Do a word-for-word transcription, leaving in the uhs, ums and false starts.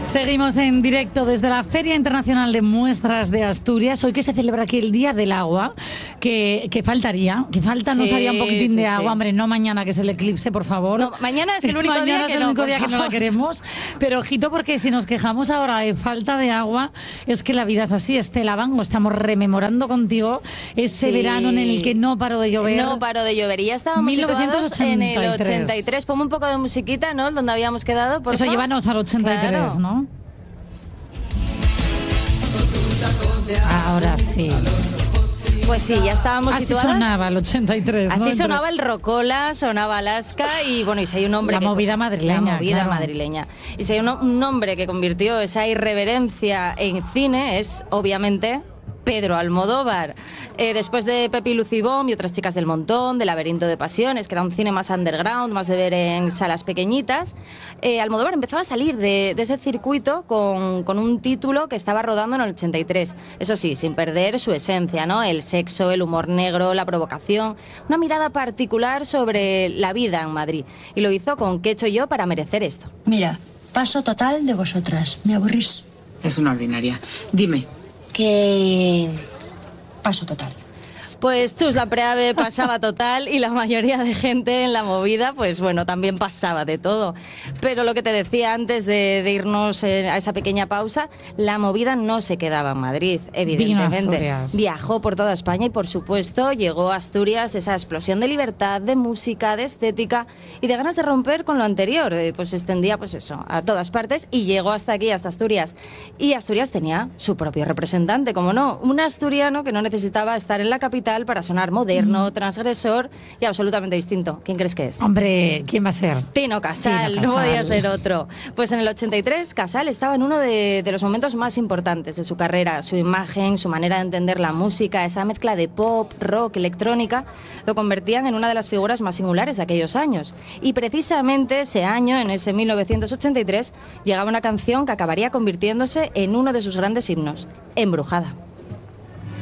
Seguimos en directo desde la Feria Internacional de Muestras de Asturias. Hoy que se celebra aquí el Día del Agua, que, que faltaría, que falta, nos Sí, haría un poquitín sí, de sí. agua. Hombre, no mañana, que es el eclipse, por favor. No, mañana es el único Mañana día es que el no, único por día que no la favor. queremos. Pero ojito, porque si nos quejamos ahora de falta de agua, es que la vida es así. Estela Bango, estamos rememorando contigo ese Sí. verano en el que no paró de llover. No paró de llover y ya estábamos mil novecientos situados en ochenta y el tres. ochenta y tres. Ponme un poco de musiquita, ¿no? Donde habíamos quedado, por Eso, favor. llévanos al ochenta y tres, Claro. ¿no? Ahora sí. Pues sí, ya estábamos Así situados. sonaba el ochenta y tres, ¿no? Así Entre- sonaba el Rocola, sonaba Alaska y bueno, y si hay un hombre La que... movida madrileña, La movida claro. madrileña. Y si hay un, un hombre que convirtió esa irreverencia en cine es, obviamente, Pedro Almodóvar. Eh, después de Pepi Lucibom y Otras chicas del montón, de Laberinto de pasiones, que era un cine más underground, más de ver en salas pequeñitas, eh, Almodóvar empezaba a salir de, de ese circuito con, con un título que estaba rodando en el ochenta y tres. Eso sí, sin perder su esencia, ¿no? El sexo, el humor negro, la provocación, una mirada particular sobre la vida en Madrid. Y lo hizo con ¿Qué he hecho yo para merecer esto? Mira, paso total de vosotras. ¿Me aburrís? Es una ordinaria. Dime. Que... paso total. Pues Chus, la Preave pasaba total y la mayoría de gente en la movida, pues bueno, también pasaba de todo. Pero lo que te decía antes de, de irnos eh, a esa pequeña pausa, la movida no se quedaba en Madrid, evidentemente. Vino a Asturias. Viajó por toda España y, por supuesto, llegó a Asturias esa explosión de libertad, de música, de estética y de ganas de romper con lo anterior. Eh, pues se extendía, pues eso, a todas partes y llegó hasta aquí, hasta Asturias. Y Asturias tenía su propio representante, como no, un asturiano que no necesitaba estar en la capital para sonar moderno, transgresor y absolutamente distinto. ¿Quién crees que es? Hombre, ¿quién va a ser? Tino Casal, Tino no Casal. podía ser otro. Pues en el ochenta y tres Casal estaba en uno de, de los momentos más importantes de su carrera. Su imagen, su manera de entender la música, esa mezcla de pop, rock, electrónica, lo convertían en una de las figuras más singulares de aquellos años. Y precisamente ese año, en ese mil novecientos ochenta y tres, llegaba una canción que acabaría convirtiéndose en uno de sus grandes himnos, Embrujada.